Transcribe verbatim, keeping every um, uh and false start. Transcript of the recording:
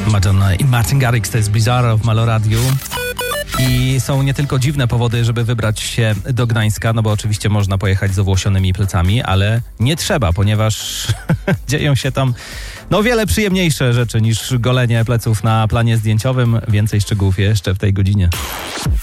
Madonna i Martin Garrix, to jest Bizarre w Maloradiu. I są nie tylko dziwne powody, żeby wybrać się do Gdańska, no bo oczywiście można pojechać z owłosionymi plecami, ale nie trzeba, ponieważ dzieją się tam no wiele przyjemniejsze rzeczy niż golenie pleców na planie zdjęciowym. Więcej szczegółów jeszcze w tej godzinie.